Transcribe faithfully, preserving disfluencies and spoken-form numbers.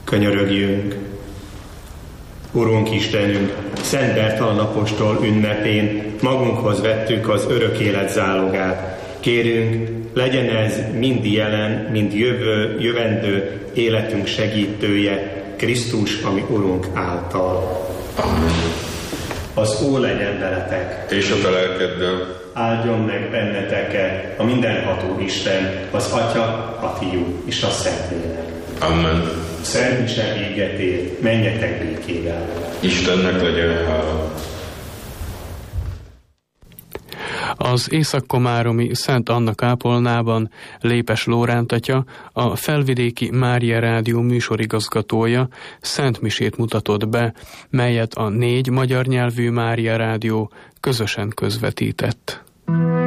Könyörögjünk! Urunk Istenünk, Szent Bertalan apostol ünnepén magunkhoz vettük az örök élet zálogát. Kérünk, legyen ez mind jelen, mind jövő, jövendő életünk segítője, Krisztus, ami Urunk által. Amen. Az Úr legyen veletek. És a te lelkeddel. Áldjon meg benneteket a mindenható Isten, az Atya, a Fiú és a Szentlélek. Amen. Szent mise véget ért, menjetek békével. Istennek legyen hála. Az észak-komáromi Szent Anna kápolnában Lépes Lóránt atya, a Felvidéki Mária Rádió műsorigazgatója szent misét mutatott be, melyet a négy magyar nyelvű Mária Rádió közösen közvetített.